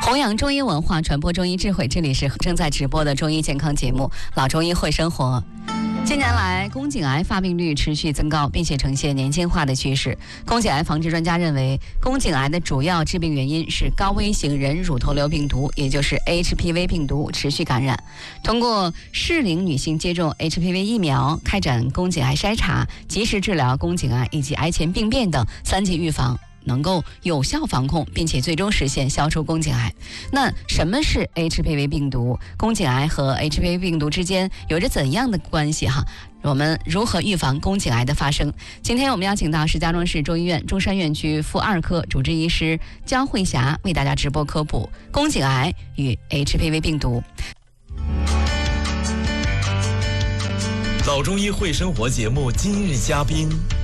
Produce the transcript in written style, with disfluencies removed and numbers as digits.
弘扬中医文化，传播中医智慧，这里是正在直播的中医健康节目《老中医会生活》。近年来，宫颈癌发病率持续增高，并且呈现年轻化的趋势。宫颈癌防治专家认为，宫颈癌的主要致病原因是高危型人乳头瘤病毒，也就是 HPV 病毒持续感染。通过适龄女性接种 HPV 疫苗，开展宫颈癌筛查，及时治疗宫颈癌以及癌前病变等3级预防，能够有效防控，并且最终实现消除宫颈癌。那什么是 HPV 病毒？宫颈癌和 HPV 病毒之间有着怎样的关系？我们如何预防宫颈癌的发生？今天我们邀请到石家庄市中医院中山院区妇2科主治医师焦慧霞，为大家直播科普宫颈癌与 HPV 病毒。 老中医会生活节目今日嘉宾